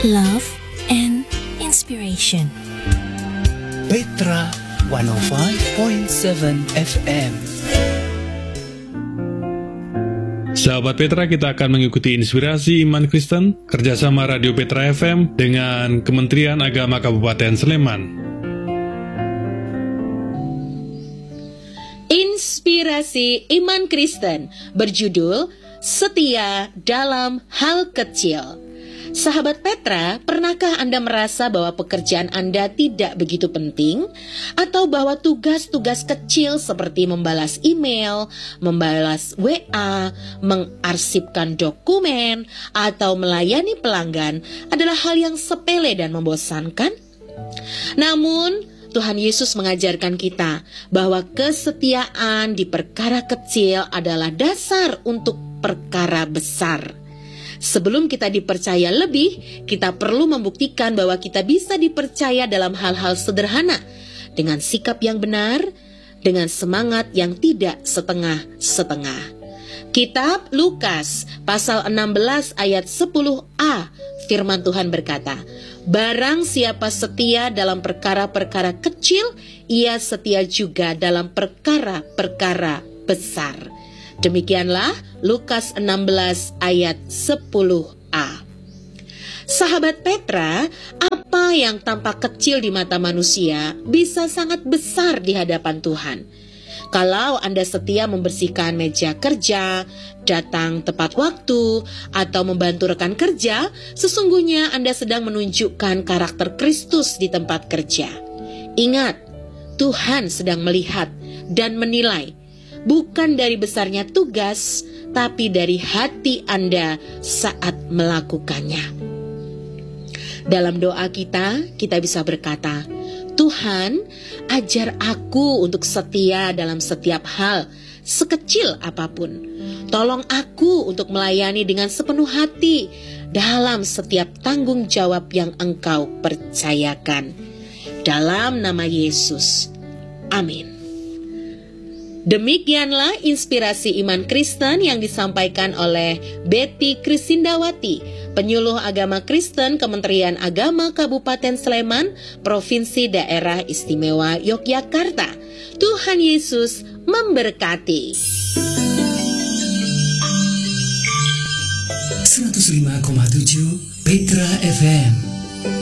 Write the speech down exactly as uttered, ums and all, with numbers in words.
love, and inspiration. Petra seratus lima koma tujuh F M. Sahabat Petra, kita akan mengikuti inspirasi iman Kristen kerjasama Radio Petra F M dengan Kementerian Agama Kabupaten Sleman. Inspirasi iman Kristen berjudul Setia dalam Hal Kecil. Sahabat Petra, pernahkah Anda merasa bahwa pekerjaan Anda tidak begitu penting? Atau bahwa tugas-tugas kecil seperti membalas email, membalas W A, mengarsipkan dokumen, atau melayani pelanggan adalah hal yang sepele dan membosankan? Namun, Tuhan Yesus mengajarkan kita bahwa kesetiaan di perkara kecil adalah dasar untuk perkara besar. Sebelum kita dipercaya lebih, kita perlu membuktikan bahwa kita bisa dipercaya dalam hal-hal sederhana, dengan sikap yang benar, dengan semangat yang tidak setengah-setengah. Kitab Lukas pasal enam belas ayat sepuluh a, firman Tuhan berkata, "Barang siapa setia dalam perkara-perkara kecil, ia setia juga dalam perkara-perkara besar." Demikianlah Lukas enam belas ayat sepuluh a. Sahabat Petra, apa yang tampak kecil di mata manusia bisa sangat besar di hadapan Tuhan. Kalau Anda setia membersihkan meja kerja, datang tepat waktu, atau membantu rekan kerja, sesungguhnya Anda sedang menunjukkan karakter Kristus di tempat kerja. Ingat, Tuhan sedang melihat dan menilai, bukan dari besarnya tugas, tapi dari hati Anda saat melakukannya. Dalam doa kita, kita bisa berkata, "Tuhan, ajar aku untuk setia dalam setiap hal, sekecil apapun. Tolong aku untuk melayani dengan sepenuh hati dalam setiap tanggung jawab yang Engkau percayakan. Dalam nama Yesus, amin." Demikianlah inspirasi iman Kristen yang disampaikan oleh Betty Krisindawati, penyuluh agama Kristen Kementerian Agama Kabupaten Sleman, Provinsi Daerah Istimewa Yogyakarta. Tuhan Yesus memberkati. seratus lima koma tujuh Petra F M.